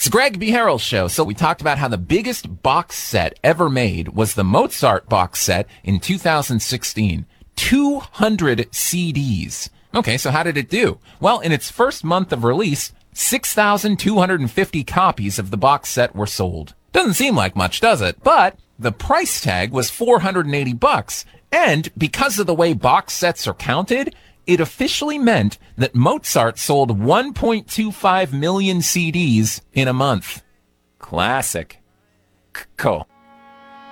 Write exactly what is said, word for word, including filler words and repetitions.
It's Greg B. Harrell's show. So we talked about how the biggest box set ever made was the Mozart box set in two thousand sixteen. two hundred C Ds. Okay, so how did it do? Well, in its first month of release, six thousand two hundred fifty copies of the box set were sold. Doesn't seem like much, does it? But the price tag was four hundred eighty bucks. And because of the way box sets are counted, it officially meant that Mozart sold one point two five million C Ds in a month. Classic. Cool.